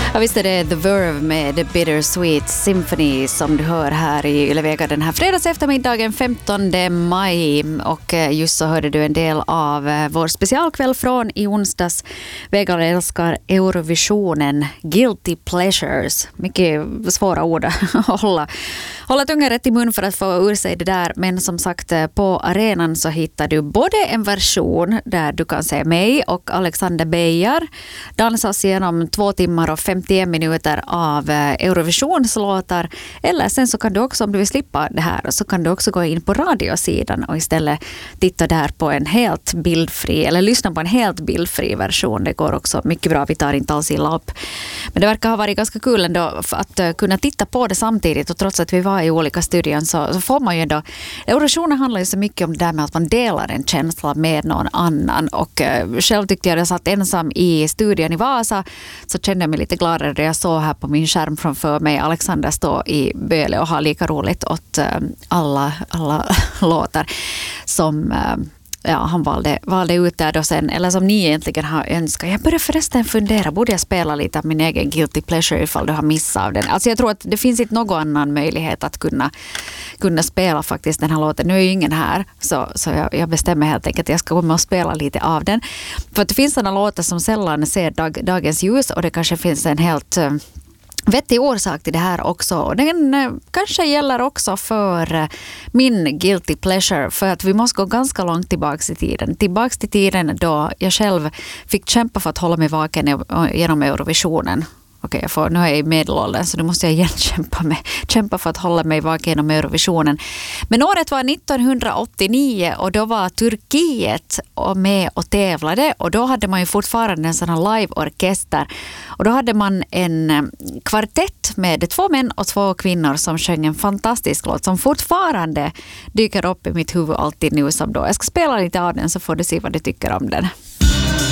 Ja, visst är det The Verve med The Bittersweet Symphony som du hör här i Ylevega den här fredags eftermiddagen 15 maj. Och just så hörde du en del av vår specialkväll från i onsdags. Vega älskar Eurovisionen, Guilty Pleasures. Mycket svåra ord att hålla tungan rätt i mun för att få ur sig det där. Men som sagt, på arenan så hittar du både en version där du kan se mig och Alexander Beijer dansas genom 2 timmar och 51 minuter av Eurovisionslåtar. Eller sen så kan du också, om du vill slippa det här, så kan du också gå in på radiosidan och istället titta där på en helt bildfri, eller lyssna på en helt bildfri version. Det går också mycket bra, vi tar inte alls illa upp. Men det verkar ha varit ganska kul ändå att kunna titta på det samtidigt, och trots att vi var i olika studion så får man ju ändå, Eurovisionen handlar ju så mycket om det där med att man delar en känsla med någon annan, och själv tyckte jag satt ensam i studion i Vasa, så kände jag mig lite gladare när jag såg här på min skärm framför mig Alexander stå i Böle och ha lika roligt åt alla låtar som han valde ut där då sen, eller som ni egentligen har önskat. Jag började förresten fundera, borde jag spela lite av min egen Guilty Pleasure ifall du har missat av den? Alltså jag tror att det finns inte någon annan möjlighet att kunna spela faktiskt den här låten. Nu är ju ingen här, så jag bestämmer helt enkelt att jag ska komma och spela lite av den. För att det finns sådana låtar som sällan ser dagens ljus, och det kanske finns en helt vettig orsak till det här också. Och den kanske gäller också för min Guilty Pleasure, för att vi måste gå ganska långt tillbaks i tiden. Tillbaks till tiden då jag själv fick kämpa för att hålla mig vaken genom Eurovisionen. Okej, nu är jag i medelåldern, så då måste jag igen kämpa för att hålla mig vaken genom Eurovisionen. Men året var 1989, och då var Turkiet med och tävlade, och då hade man ju fortfarande en sån här live-orkester. Och då hade man en kvartett med 2 män och 2 kvinnor som sjöng en fantastisk låt som fortfarande dyker upp i mitt huvud alltid nu som då. Jag ska spela lite av den så får du se vad du tycker om den.